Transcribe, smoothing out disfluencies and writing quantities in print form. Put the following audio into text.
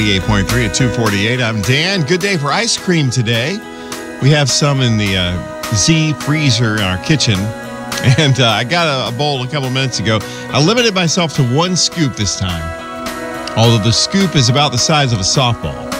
8.3 at 2:48. I'm Dan. Good day for ice cream today. We have some in the Z freezer in our kitchen. And I got a bowl a couple minutes ago. I limited myself to one scoop this time, although the scoop is about the size of a softball.